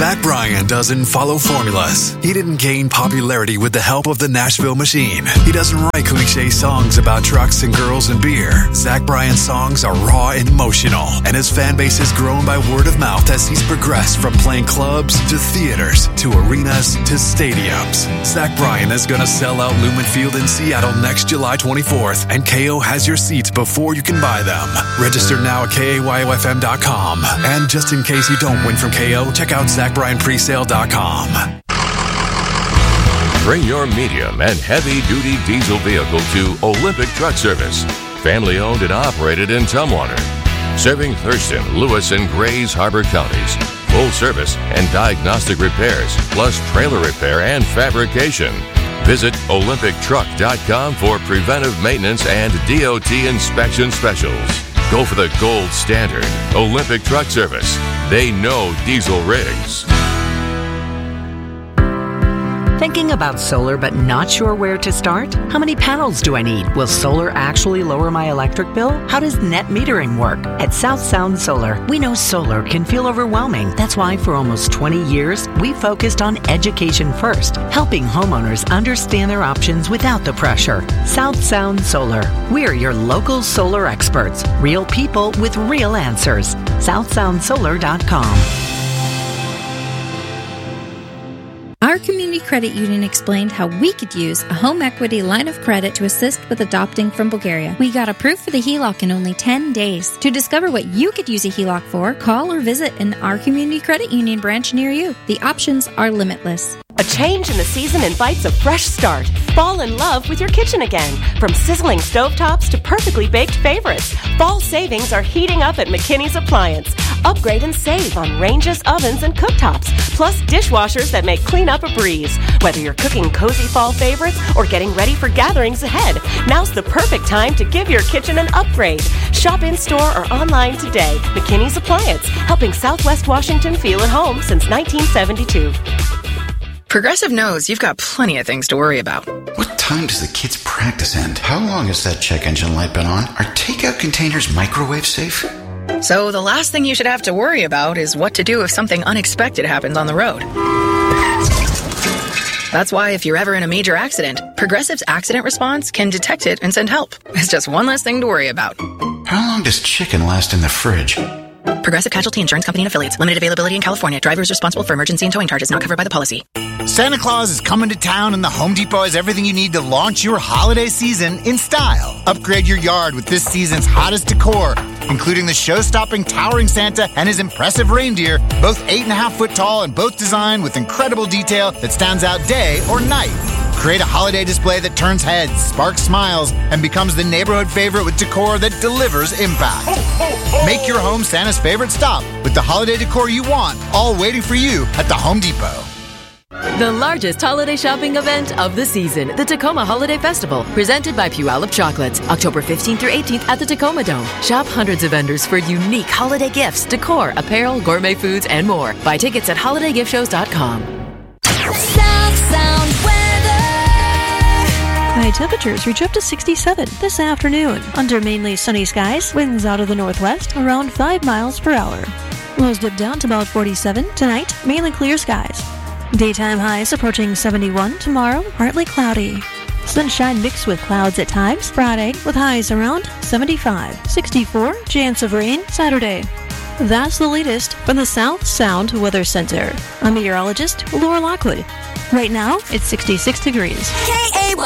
Zach Bryan doesn't follow formulas. He didn't gain popularity with the help of the Nashville Machine. He doesn't write cliche songs about trucks and girls and beer. Zach Bryan's songs are raw and emotional, and his fan base has grown by word of mouth as he's progressed from playing clubs to theaters to arenas to stadiums. Zach Bryan is going to sell out Lumen Field in Seattle next July 24th, and KO has your seats before you can buy them. Register now at KAYOFM.com. And just in case you don't win from KO, check out ZachBryanPresale.com. Bring your medium and heavy-duty diesel vehicle to Olympic Truck Service. Family-owned and operated in Tumwater. Serving Thurston, Lewis, and Grays Harbor counties. Full service and diagnostic repairs, plus trailer repair and fabrication. Visit OlympicTruck.com for preventive maintenance and DOT inspection specials. Go for the gold standard, Olympic Truck Service. They know diesel rigs. Thinking about solar but not sure where to start? How many panels do I need? Will solar actually lower my electric bill? How does net metering work? At South Sound Solar, we know solar can feel overwhelming. That's why for almost 20 years, we focused on education first, helping homeowners understand their options without the pressure. South Sound Solar. We're your local solar experts. Real people with real answers. SouthSoundSolar.com. Our community credit union explained how we could use a home equity line of credit to assist with adopting from Bulgaria. We got approved for the HELOC in only 10 days. To discover what you could use a HELOC for, call or visit our community credit union branch near you. The options are limitless. A change in the season invites a fresh start. Fall in love with your kitchen again. From sizzling stovetops to perfectly baked favorites, fall savings are heating up at McKinney's Appliance. Upgrade and save on ranges, ovens, and cooktops, plus dishwashers that make cleanup a breeze. Whether you're cooking cozy fall favorites or getting ready for gatherings ahead, now's the perfect time to give your kitchen an upgrade. Shop in-store or online today. McKinney's Appliance, helping Southwest Washington feel at home since 1972. Progressive knows you've got plenty of things to worry about. What time does the kids' practice end? How long has that check engine light been on? Are takeout containers microwave safe? So the last thing you should have to worry about is what to do if something unexpected happens on the road. That's why if you're ever in a major accident, Progressive's accident response can detect it and send help. It's just one less thing to worry about. How long does chicken last in the fridge? Progressive Casualty Insurance Company and Affiliates. Limited availability in California. Driver is responsible for emergency and towing charges not covered by the policy. Santa Claus is coming to town, and the Home Depot has everything you need to launch your holiday season in style. Upgrade your yard with this season's hottest decor, including the show-stopping towering Santa and his impressive reindeer, both 8.5 foot tall and both designed with incredible detail that stands out day or night. Create a holiday display that turns heads, sparks smiles, and becomes the neighborhood favorite with decor that delivers impact. Make your home Santa's favorite stop with the holiday decor you want, all waiting for you at the Home Depot. The largest holiday shopping event of the season, the Tacoma Holiday Festival, presented by Puyallup Chocolates, October 15th through 18th at the Tacoma Dome. Shop hundreds of vendors for unique holiday gifts, decor, apparel, gourmet foods, and more. Buy tickets at holidaygiftShows.com. South Sound weather. High temperatures reach up to 67 this afternoon. Under mainly sunny skies, winds out of the northwest around 5 miles per hour. Lows dip down to about 47. Tonight, mainly clear skies. Daytime highs approaching 71. Tomorrow, partly cloudy. Sunshine mixed with clouds at times. Friday, with highs around 75. 64, chance of rain Saturday. That's the latest from the South Sound Weather Center. I'm meteorologist Laura Lockwood. Right now, it's 66 degrees.